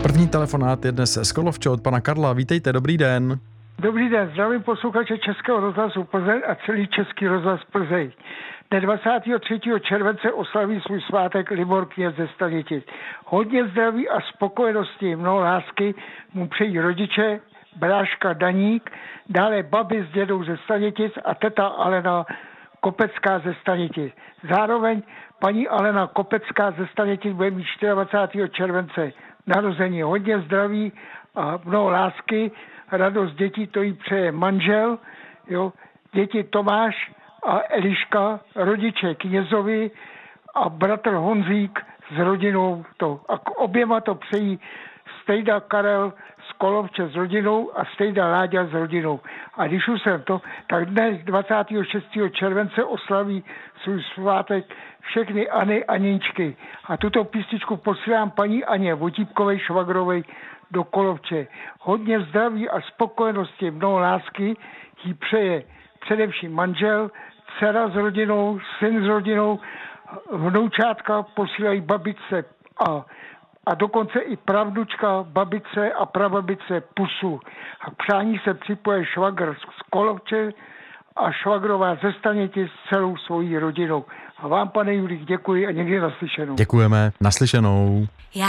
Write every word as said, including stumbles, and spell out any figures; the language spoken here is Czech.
První telefonát je dnes z Kolovče od pana Karla. Vítejte, dobrý den. Dobrý den, zdravím posluchače Českého rozhlasu Plzeň a celý Český rozhlas Plzeň. Dne dvacátého třetího července oslaví svůj svátek Libor Kněz ze Stanitic. Hodně zdraví a spokojenosti, mnoho lásky mu přejí rodiče, bráška Daník, dále babi s dědou ze Stanitic a teta Alena Kopecká ze Stanitic. Zároveň paní Alena Kopecká ze Stanitic bude mít dvacátého čtvrtého července narození. Hodně zdraví a mnoho lásky, radost dětí, to jí přeje manžel, jo, děti Tomáš a Eliška, rodiče Knězovi a bratr Honzík s rodinou to. A k oběma to přejí Stejda Karel z Kolovče s rodinou a Stejda Láďa s rodinou. A když už jsem to, tak dnes dvacátého šestého července oslaví svůj svátek všechny Any Aničky. A tuto písničku posílám paní Aně Votípkovej Švagrovej do Kolovče. Hodně zdraví a spokojenosti, mnoho lásky jí přeje především manžel, dcera s rodinou, syn s rodinou, vnoučátka posílají babičce a, a dokonce i pravdučka, babice a prababice pusu. A k přání se připoje švagr z Kolovče a švagrová ze Stanitic s celou svojí rodinou. A vám, pane Julík, děkuji a někdy naslyšenou. Děkujeme, naslyšenou.